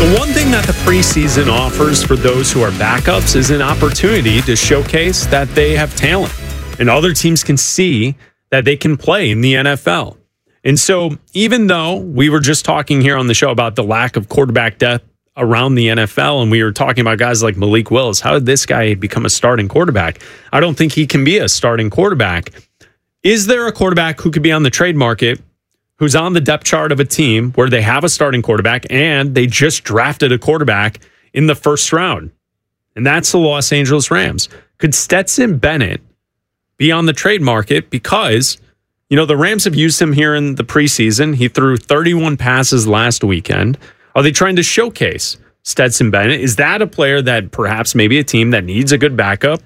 The one thing that the preseason offers for those who are backups is an opportunity to showcase that they have talent and other teams can see that they can play in the NFL. And so even though we were just talking here on the show about the lack of quarterback depth around the NFL, and we were talking about guys like Malik Willis, how did this guy become a starting quarterback? I don't think he can be a starting quarterback. Is there a quarterback who could be on the trade market who's on the depth chart of a team where they have a starting quarterback and they just drafted a quarterback in the first round? And that's the Los Angeles Rams. Could Stetson Bennett be on the trade market because, you know, the Rams have used him here in the preseason. He threw 31 passes last weekend. Are they trying to showcase Stetson Bennett? Is that a player that perhaps maybe a team that needs a good backup,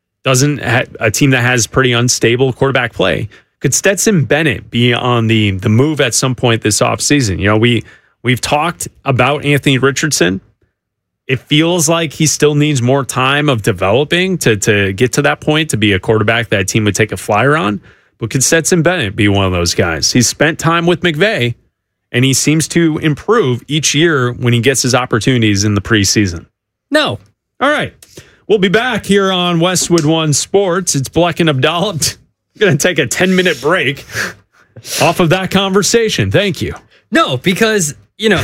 a team that has pretty unstable quarterback play? Could Stetson Bennett be on the move at some point this offseason? You know, we've talked about Anthony Richardson. It feels like he still needs more time of developing to get to that point, to be a quarterback that a team would take a flyer on. But could Stetson Bennett be one of those guys? He's spent time with McVay, and he seems to improve each year when he gets his opportunities in the preseason. No. All right. We'll be back here on Westwood One Sports. It's Bleck and Abdallah. I'm going to take a 10-minute break off of that conversation. Thank you. No, because, you know,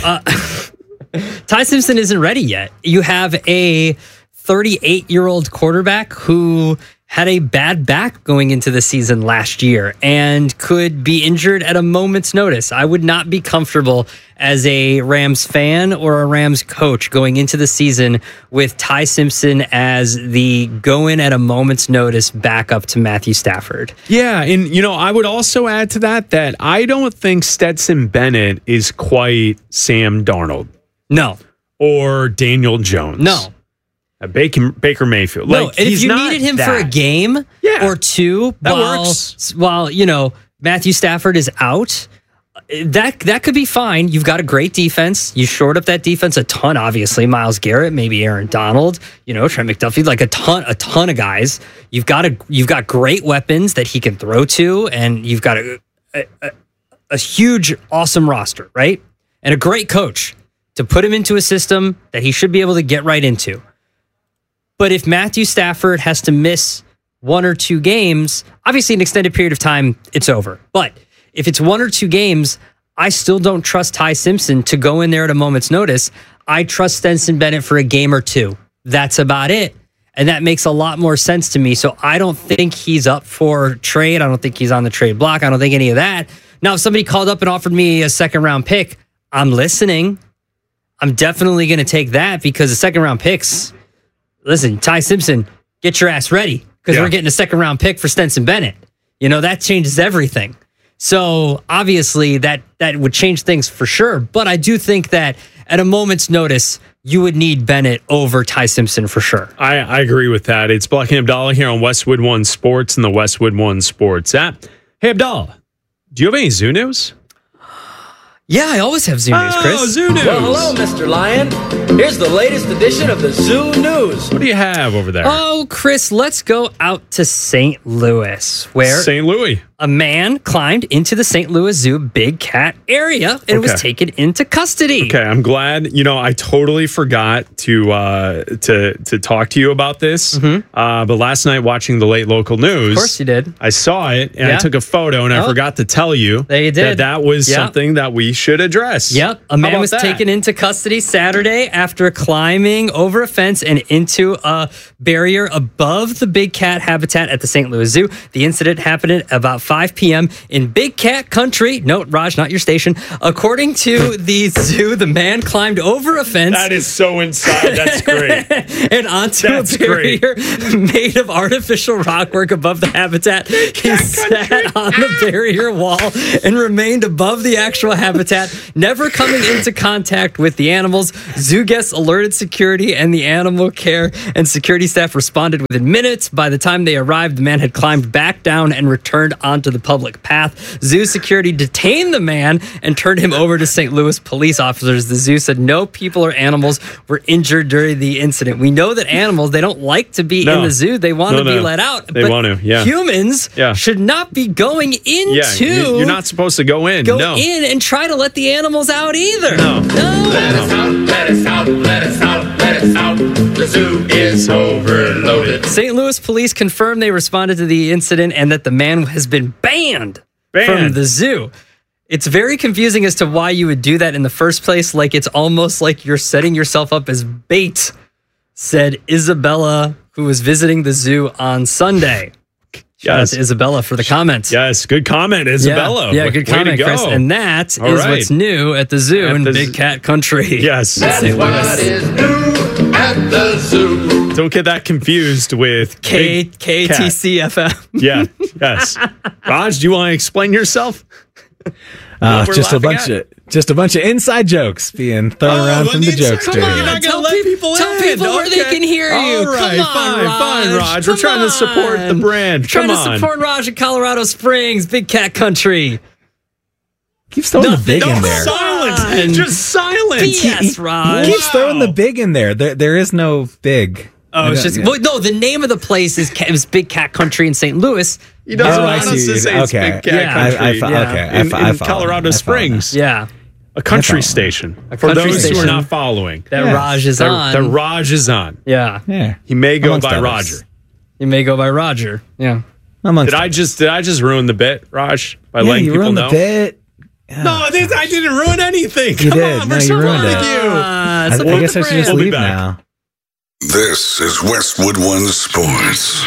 Ty Simpson isn't ready yet. You have a 38-year-old quarterback who had a bad back going into the season last year and could be injured at a moment's notice. I would not be comfortable as a Rams fan or a Rams coach going into the season with Ty Simpson as the go-in at a moment's notice backup to Matthew Stafford. Yeah, and, you know, I would also add to that I don't think Stetson Bennett is quite Sam Darnold. No. Or Daniel Jones. No. Baker Mayfield. No, and if you needed him for a game or two while, you know, Matthew Stafford is out, that could be fine. You've got a great defense. You shored up that defense a ton, obviously. Myles Garrett, maybe Aaron Donald, you know, Trent McDuffie, like a ton of guys. You've got great weapons that he can throw to, and you've got a huge, awesome roster, right? And a great coach to put him into a system that he should be able to get right into. But if Matthew Stafford has to miss one or two games, obviously an extended period of time, it's over. But if it's one or two games, I still don't trust Ty Simpson to go in there at a moment's notice. I trust Stetson Bennett for a game or two. That's about it. And that makes a lot more sense to me. So I don't think he's up for trade. I don't think he's on the trade block. I don't think any of that. Now, if somebody called up and offered me a second-round pick, I'm listening. I'm definitely going to take that because the second-round picks... Listen, Ty Simpson, get your ass ready because we're getting a second-round pick for Stetson Bennett. You know, that changes everything. So, obviously, that would change things for sure. But I do think that at a moment's notice, you would need Bennett over Ty Simpson for sure. I agree with that. It's Bleck and Abdallah here on Westwood One Sports and the Westwood One Sports app. Hey, Abdallah, do you have any Zoo news? Yeah, I always have Zoo News, Chris. Oh, Zoo News. Well, hello, Mr. Lion. Here's the latest edition of the Zoo News. What do you have over there? Oh, Chris, let's go out to St. Louis, where St. Louis. A man climbed into the St. Louis Zoo Big Cat area and was taken into custody. Okay, I'm glad. You know, I totally forgot to talk to you about this. But last night, watching the late local news, of course you did. I saw it and I took a photo, and I forgot to tell you that was something that we should address. Yep, a man was taken into custody Saturday after climbing over a fence and into a barrier above the Big Cat habitat at the St. Louis Zoo. The incident happened at about 5 p.m. in Big Cat Country. Note, Raj, not your station. According to the zoo, the man climbed over a fence. That is so inside. That's great. And onto a barrier made of artificial rockwork above the habitat. He sat on the barrier wall and remained above the actual habitat, never coming into contact with the animals. Zoo guests alerted security, and the animal care and security staff responded within minutes. By the time they arrived, the man had climbed back down and returned onto the public path. Zoo security detained the man and turned him over to St. Louis police officers. The zoo said no people or animals were injured during the incident. We know that animals, they don't like to be in the zoo. They want to be let out. They want to, Humans should not be going into... You're not supposed to go in. Go in and try to let the animals out either. No. Let us out, let us out, let us out, let us out. The zoo is overloaded. St. Louis police confirmed they responded to the incident and that the man has been banned from the zoo. It's very confusing as to why you would do that in the first place. Like, it's almost like you're setting yourself up as bait, said Isabella, who was visiting the zoo on Sunday. Shout out to Isabella for the comment. Yes, good comment, Isabella. Yeah, good comment, Chris. And that is what's new at the zoo in Big Cat Country. Yes. That's what is new at the zoo. Don't get that confused with KTCFM. Yeah, yes. Raj, do you want to explain yourself? Just a bunch of inside jokes being thrown around from the jokester. Come on, tell people where they can hear you. All right, fine, Raj. We're trying to support the brand. Trying to support Raj in Colorado Springs, Big Cat Country. Keeps throwing the big in there. Silence. Just silence. BS, Raj. Keeps throwing the big in there. There is no big. Oh, it's just no. The name of the place is Big Cat Country in St. Louis. He doesn't want us to say it's Big Cat Country in Colorado Springs. Yeah. A country station. For those who are not following. That Raj is on. That Raj is on. Yeah. He may go by Roger. He may go by Roger. Yeah. Did I just ruin the bit, Raj? By letting people ruined know? The bit. Yeah. No, I didn't ruin anything. You Come did. on, No, we're so you ruined wrong it. with you. I guess I should just leave now. This is Westwood One Sports.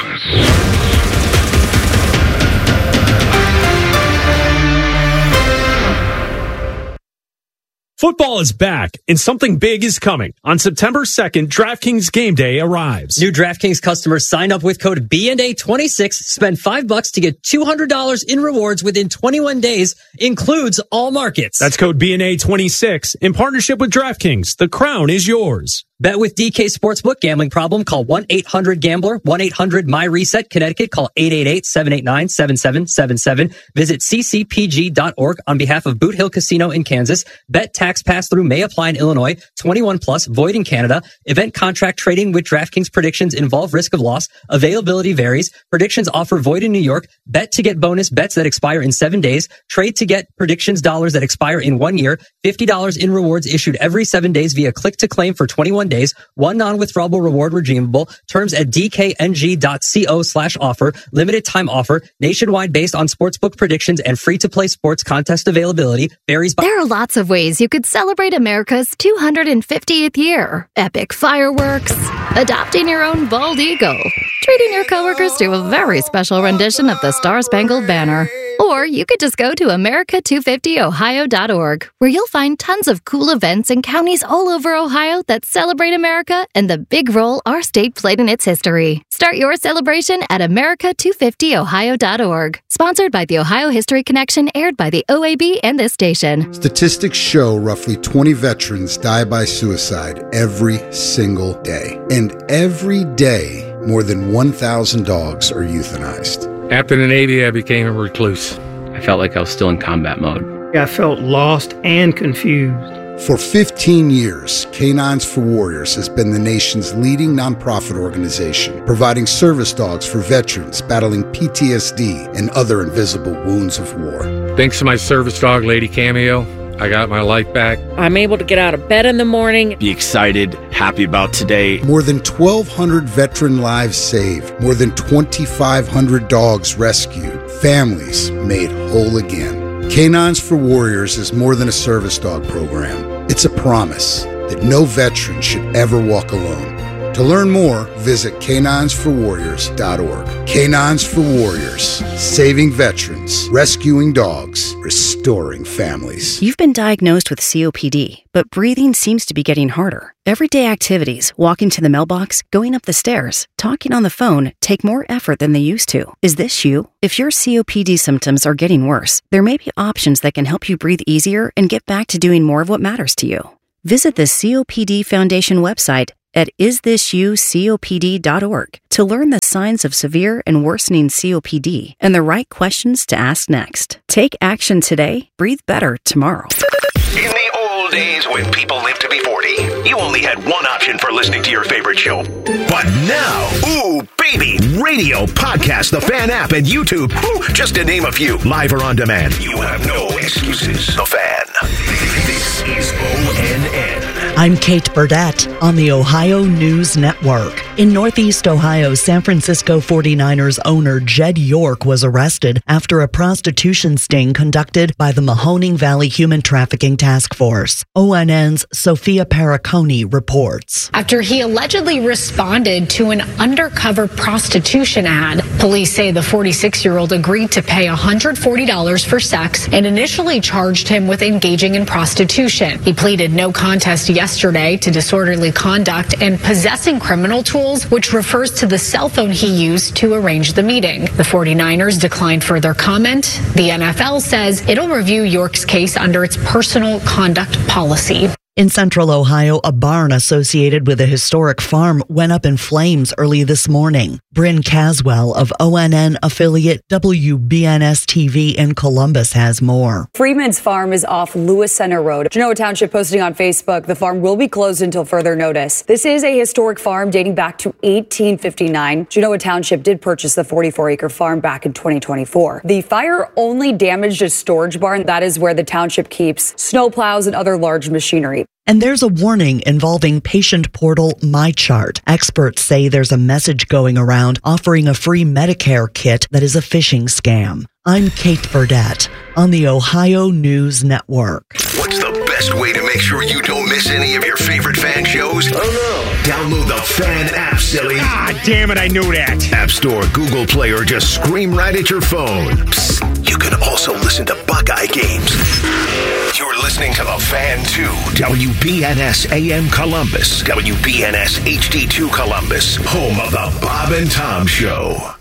Football is back, and something big is coming. On September 2nd, DraftKings Game Day arrives. New DraftKings customers sign up with code BNA26, spend $5 to get $200 in rewards within 21 days, includes all markets. That's code BNA26 in partnership with DraftKings. The crown is yours. Bet with DK Sportsbook. Gambling problem? Call 1-800-GAMBLER. 1-800-MyReset. Connecticut. Call 888-789-7777. Visit ccpg.org on behalf of Boot Hill Casino in Kansas. Bet tax pass-through may apply in Illinois. 21 plus. Void in Canada. Event contract trading with DraftKings predictions involve risk of loss. Availability varies. Predictions offer void in New York. Bet to get bonus bets that expire in 7 days. Trade to get predictions dollars that expire in 1 year. $50 in rewards issued every 7 days via click to claim for 21 days. One non-withdrawable reward redeemable. Terms at dkng.co/offer. Limited time offer. Nationwide based on sportsbook predictions and free-to-play sports contest availability. Varies by... There are lots of ways you could celebrate America's 250th year. Epic fireworks, adopting your own bald eagle, treating your coworkers to a very special rendition of the Star-Spangled Banner. Or you could just go to America250ohio.org, where you'll find tons of cool events in counties all over Ohio that celebrate America and the big role our state played in its history. Start your celebration at America250ohio.org. Sponsored by the Ohio History Connection, aired by the OAB and this station. Statistics show roughly 20 veterans die by suicide every single day. And every day, more than 1,000 dogs are euthanized. After the Navy, I became a recluse. I felt like I was still in combat mode. I felt lost and confused. For 15 years, Canines for Warriors has been the nation's leading nonprofit organization, providing service dogs for veterans battling PTSD and other invisible wounds of war. Thanks to my service dog, Lady Cameo, I got my life back. I'm able to get out of bed in the morning. Be excited, happy about today. More than 1,200 veteran lives saved. More than 2,500 dogs rescued. Families made whole again. Canines for Warriors is more than a service dog program. It's a promise that no veteran should ever walk alone. To learn more, visit caninesforwarriors.org. Canines for Warriors, saving veterans, rescuing dogs, restoring families. You've been diagnosed with COPD, but breathing seems to be getting harder. Everyday activities, walking to the mailbox, going up the stairs, talking on the phone, take more effort than they used to. Is this you? If your COPD symptoms are getting worse, there may be options that can help you breathe easier and get back to doing more of what matters to you. Visit the COPD Foundation website at isthisyoucopd.org to learn the signs of severe and worsening COPD and the right questions to ask next. Take action today, breathe better tomorrow. In the old days when people lived to be 40, you only had one option for listening to your favorite show. But now, ooh, baby, radio, podcast, the Fan app, and YouTube, just to name a few, live or on demand. You have no excuses. The Fan. This is ONN. I'm Kate Burdett on the Ohio News Network. In Northeast Ohio, San Francisco 49ers owner Jed York was arrested after a prostitution sting conducted by the Mahoning Valley Human Trafficking Task Force. ONN's Sophia Paraconi reports. After he allegedly responded to an undercover prostitution ad, police say the 46-year-old agreed to pay $140 for sex and initially charged him with engaging in prostitution. He pleaded no contest yesterday to disorderly conduct and possessing criminal tools, which refers to the cell phone he used to arrange the meeting. The 49ers declined further comment. The NFL says it'll review York's case under its personal conduct policy. In central Ohio, a barn associated with a historic farm went up in flames early this morning. Bryn Caswell of ONN affiliate WBNS-TV in Columbus has more. Freeman's Farm is off Lewis Center Road. Genoa Township posting on Facebook, the farm will be closed until further notice. This is a historic farm dating back to 1859. Genoa Township did purchase the 44-acre farm back in 2024. The fire only damaged a storage barn. That is where the township keeps snowplows and other large machinery. And there's a warning involving patient portal MyChart. Experts say there's a message going around offering a free Medicare kit that is a phishing scam. I'm Kate Burdett on the Ohio News Network. What's the best way to make sure you don't miss any of your favorite fan shows? Oh no. Download the Fan app, silly. Ah, damn it, I knew that. App Store, Google Play, or just scream right at your phone. Psst, you can also listen to Buckeye games. You're listening to the Fan 2, WBNS AM Columbus, WBNS HD2 Columbus, home of the Bob and Tom Show.